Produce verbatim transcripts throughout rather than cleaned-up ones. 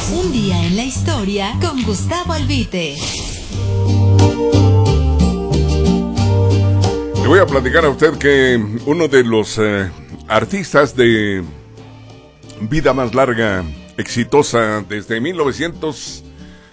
Un día en la historia con Gustavo Albite. Le voy a platicar a usted que uno de los eh, artistas de vida más larga, exitosa, desde mil novecientos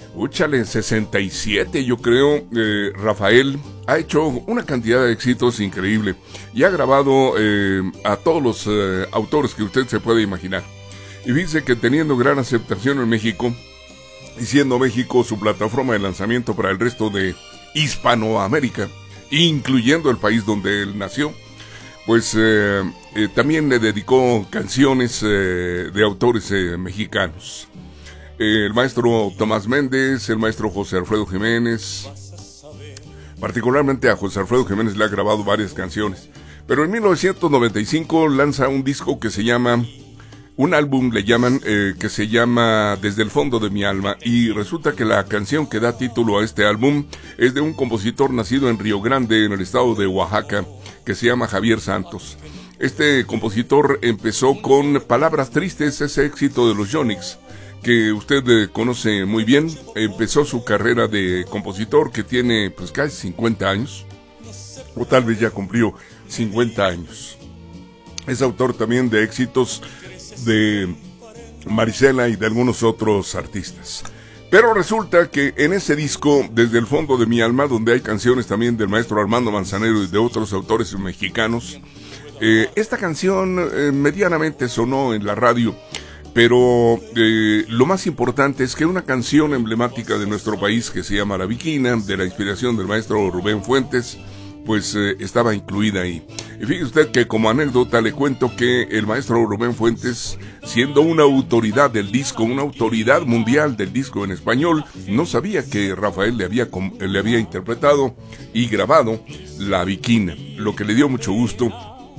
sesenta y siete, yo creo, eh, Rafael ha hecho una cantidad de éxitos increíble y ha grabado eh, a todos los eh, autores que usted se puede imaginar. Y fíjese que teniendo gran aceptación en México, y siendo México su plataforma de lanzamiento para el resto de Hispanoamérica, incluyendo el país donde él nació, pues eh, eh, también le dedicó canciones eh, de autores eh, mexicanos. Eh, el maestro Tomás Méndez, el maestro José Alfredo Jiménez, particularmente a José Alfredo Jiménez le ha grabado varias canciones. Pero en mil novecientos noventa y cinco lanza un disco que se llama, un álbum le llaman, eh, que se llama Desde el fondo de mi alma, y resulta que la canción que da título a este álbum es de un compositor nacido en Río Grande, en el estado de Oaxaca, que se llama Javier Santos. Este compositor empezó con Palabras Tristes, ese éxito de los Yonix, que usted eh, conoce muy bien. Empezó su carrera de compositor, que tiene pues casi cincuenta años, o tal vez ya cumplió cincuenta años. Es autor también de éxitos de Marisela y de algunos otros artistas. Pero resulta que en ese disco, Desde el fondo de mi alma, donde hay canciones también del maestro Armando Manzanero y de otros autores mexicanos, eh, esta canción eh, medianamente sonó en la radio. Pero eh, lo más importante es que una canción emblemática de nuestro país que se llama La Viquina, de la inspiración del maestro Rubén Fuentes, pues eh, estaba incluida ahí. Y fíjese usted que como anécdota le cuento que el maestro Rubén Fuentes, siendo una autoridad del disco, una autoridad mundial del disco en español, no sabía que Rafael le había, le había interpretado y grabado La Viquina, lo que le dio mucho gusto.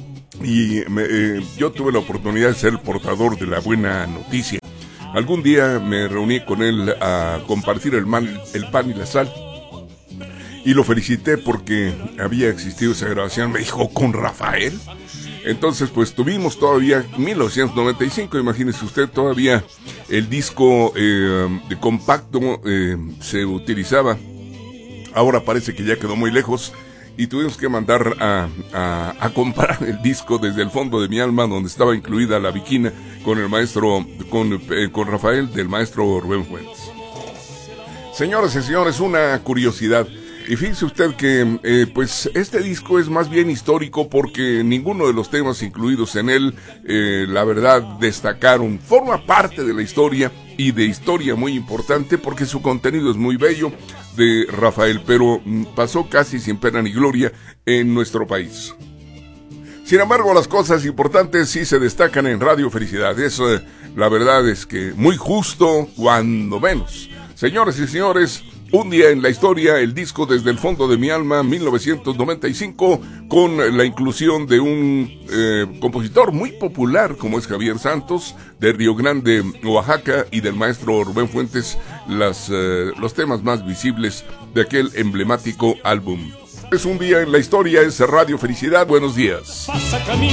Y me, eh, yo tuve la oportunidad de ser el portador de la buena noticia. Algún día me reuní con él a compartir el, man, el pan y la sal, y lo felicité porque había existido esa grabación. Me dijo, ¿con Rafael? Entonces pues tuvimos todavía mil novecientos noventa y cinco, imagínese usted, todavía el disco eh, de compacto eh, se utilizaba. Ahora parece que ya quedó muy lejos, y tuvimos que mandar a, a, a comprar el disco Desde el fondo de mi alma, donde estaba incluida La Viquina, con el maestro, con, eh, con Rafael, del maestro Rubén Fuentes. Señoras y señores, una curiosidad. Y fíjese usted que eh, pues este disco es más bien histórico, porque ninguno de los temas incluidos en él, eh, la verdad, destacaron. Forma parte de la historia, y de historia muy importante, porque su contenido es muy bello, de Rafael, pero pasó casi sin pena ni gloria en nuestro país. Sin embargo, las cosas importantes sí se destacan en Radio Felicidad. Eso, eh, la verdad es que muy justo, cuando menos. Señores y señores, un día en la historia, el disco Desde el fondo de mi alma, mil novecientos noventa y cinco, con la inclusión de un eh, compositor muy popular como es Javier Santos, de Río Grande, Oaxaca, y del maestro Rubén Fuentes, las, eh, los temas más visibles de aquel emblemático álbum. Es un día en la historia, es Radio Felicidad. Buenos días.